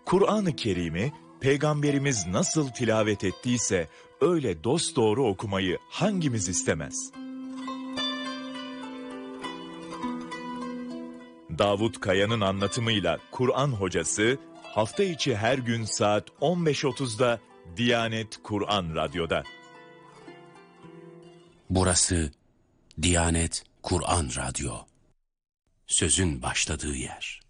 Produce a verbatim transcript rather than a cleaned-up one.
Kur'an-ı Kerim'i Peygamberimiz nasıl tilavet ettiyse öyle dosdoğru okumayı hangimiz istemez? Davut Kaya'nın anlatımıyla Kur'an Hocası hafta içi her gün saat on beş otuzda Diyanet Kur'an Radyo'da. Burası Diyanet Kur'an Radyo. Sözün başladığı yer.